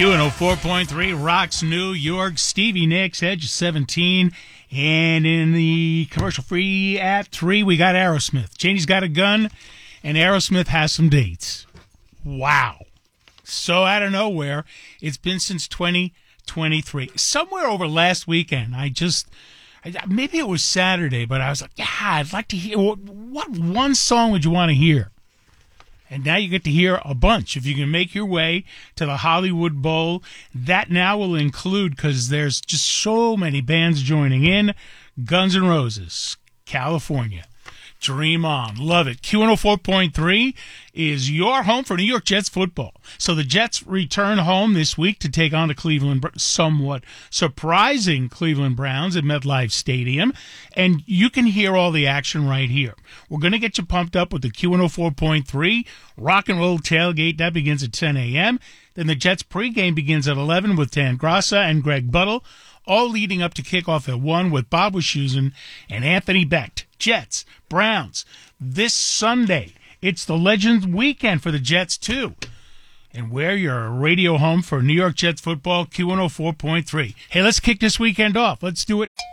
Q104.3 rocks New York. Stevie Nicks, Edge of 17. And in the commercial free at 3, we got Aerosmith. Janie's got a gun, and Aerosmith has some dates. Wow. So out of nowhere, it's been since 2023. Somewhere over last weekend, maybe it was Saturday, but I was like, yeah, I'd like to hear, what one song would you want to hear? And now you get to hear a bunch. If you can make your way to the Hollywood Bowl, that now will include, because there's just so many bands joining in, Guns N' Roses, California. Dream on. Love it. Q104.3 is your home for New York Jets football. So the Jets return home this week to take on the somewhat surprising Cleveland Browns at MetLife Stadium. And you can hear all the action right here. We're going to get you pumped up with the Q104.3 rock and roll tailgate. That begins at 10 a.m. Then the Jets pregame begins at 11 with Dan Grassa and Greg Buttle, all leading up to kickoff at 1 with Bob Wischusen and Anthony Becht. Jets, Browns, this Sunday. It's the Legends weekend for the Jets, too. And we're your radio home for New York Jets football, Q104.3. Hey, let's kick this weekend off. Let's do it.